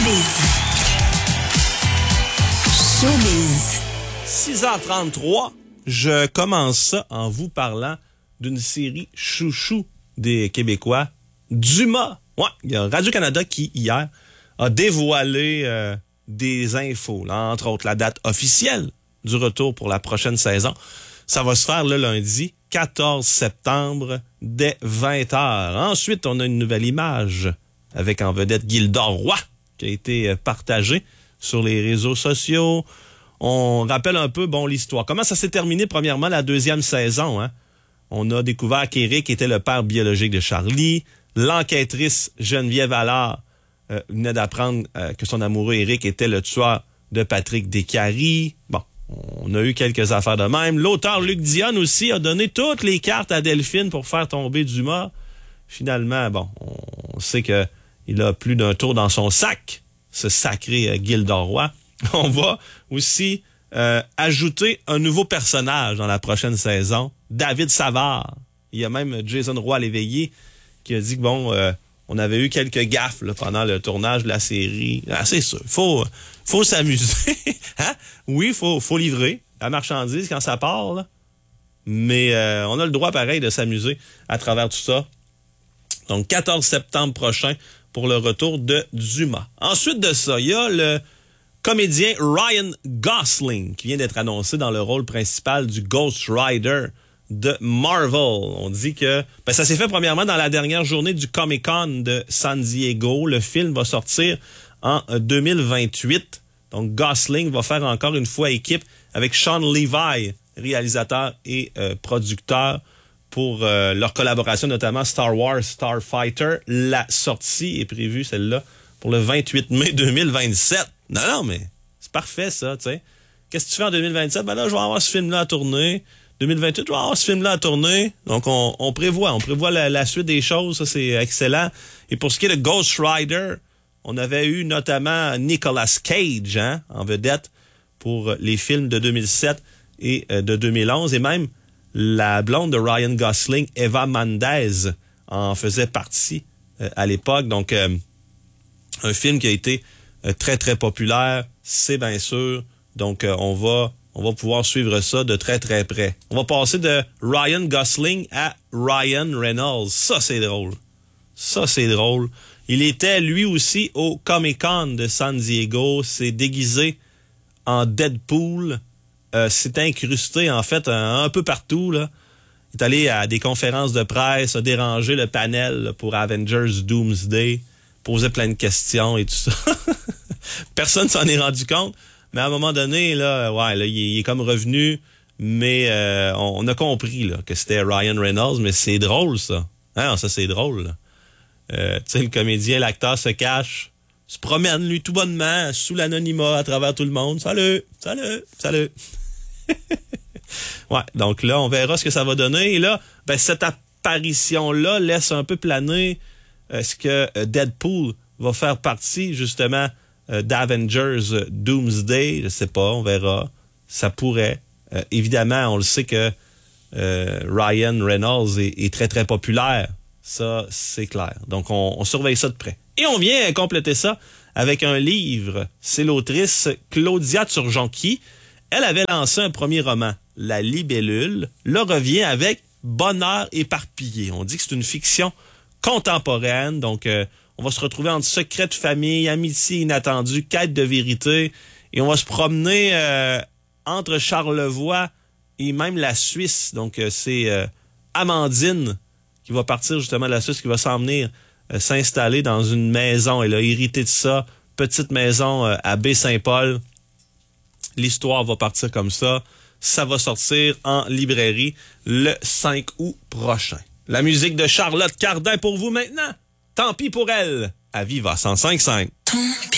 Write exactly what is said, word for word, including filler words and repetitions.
Showbiz. Showbiz. six heures trente-trois, je commence ça en vous parlant d'une série chouchou des Québécois, Dumas. Ouais, il y a Radio-Canada qui, hier, a dévoilé euh, des infos, là, entre autres la date officielle du retour pour la prochaine saison. Ça va se faire le lundi quatorze septembre dès vingt heures. Ensuite, on a une nouvelle image avec en vedette Gildor Roy qui a été partagée sur les réseaux sociaux. On rappelle un peu, bon, l'histoire. Comment ça s'est terminé, premièrement, la deuxième saison, hein? On a découvert qu'Éric était le père biologique de Charlie. L'enquêtrice Geneviève Allard euh, venait d'apprendre euh, que son amoureux Éric était le tueur de Patrick Descaries. Bon, on a eu quelques affaires de même. L'auteur Luc Dionne aussi a donné toutes les cartes à Delphine pour faire tomber Dumas. Finalement, bon, on sait que il a plus d'un tour dans son sac, ce sacré euh, Gildor Roy. On va aussi euh, ajouter un nouveau personnage dans la prochaine saison, David Savard. Il y a même Jason Roy l'éveillé qui a dit que bon, euh, on avait eu quelques gaffes là, pendant le tournage de la série. Ah, c'est sûr, faut faut s'amuser. Hein? Oui, faut faut livrer la marchandise quand ça part, là. Mais euh, on a le droit pareil de s'amuser à travers tout ça. Donc quatorze septembre prochain pour le retour de Dumas. Ensuite de ça, il y a le comédien Ryan Gosling qui vient d'être annoncé dans le rôle principal du Ghost Rider de Marvel. On dit que ben, ça s'est fait premièrement dans la dernière journée du Comic-Con de San Diego. Le film va sortir en deux mille vingt-huit. Donc Gosling va faire encore une fois équipe avec Sean Levy, réalisateur et euh, producteur, pour euh, leur collaboration, notamment Star Wars Starfighter. La sortie est prévue, celle-là, pour le vingt-huit mai deux mille vingt-sept. Non, non, mais c'est parfait, ça, tu sais. Qu'est-ce que tu fais en deux mille vingt-sept? Ben là, je vais avoir ce film-là à tourner. deux mille vingt-huit, je vais avoir ce film-là à tourner. Donc, on, on prévoit, on prévoit la, la suite des choses. Ça, c'est excellent. Et pour ce qui est de Ghost Rider, on avait eu notamment Nicolas Cage, hein, en vedette pour les films de deux mille sept et euh, de deux mille onze. Et même la blonde de Ryan Gosling, Eva Mendes, en faisait partie euh, à l'époque. Donc, euh, un film qui a été euh, très, très populaire, c'est bien sûr. Donc, euh, on va on va pouvoir suivre ça de très, très près. On va passer de Ryan Gosling à Ryan Reynolds. Ça, c'est drôle. Ça, c'est drôle. Il était, lui aussi, au Comic-Con de San Diego. S'est déguisé en Deadpool. Euh, s'est incrusté, en fait, un, un peu partout, là. Il est allé à des conférences de presse, a dérangé le panel là, pour Avengers Doomsday, posait plein de questions et tout ça. Personne s'en est rendu compte, mais à un moment donné, là, ouais, là, il, il est comme revenu, mais euh, on, on a compris là, que c'était Ryan Reynolds, mais c'est drôle, ça. Hein, ça, c'est drôle, là. Euh, tu sais, le comédien, l'acteur se cache, se promène, lui, tout bonnement, sous l'anonymat, à travers tout le monde. Salut! Salut! Salut! Ouais, donc là, on verra ce que ça va donner. Et là, ben, cette apparition-là laisse un peu planer est-ce que Deadpool va faire partie, justement, euh, d'Avengers Doomsday. Je sais pas, on verra. Ça pourrait. Euh, évidemment, on le sait que euh, Ryan Reynolds est, est très, très populaire. Ça, c'est clair. Donc, on, on surveille ça de près. Et on vient compléter ça avec un livre. C'est l'autrice Claudia Turgeon-Qui. Elle avait lancé un premier roman, La Libellule. Là, revient avec Bonheur éparpillé. On dit que c'est une fiction contemporaine. Donc, euh, on va se retrouver entre secret de famille, amitié inattendue, quête de vérité. Et on va se promener euh, entre Charlevoix et même la Suisse. Donc, euh, c'est euh, Amandine qui va partir justement de la Suisse, qui va s'en venir euh, s'installer dans une maison. Elle a hérité de ça. Petite maison euh, à Baie-Saint-Paul. L'histoire va partir comme ça. Ça va sortir en librairie le cinq août prochain. La musique de Charlotte Cardin pour vous maintenant. Tant pis pour elle. À Viva cent cinq virgule cinq.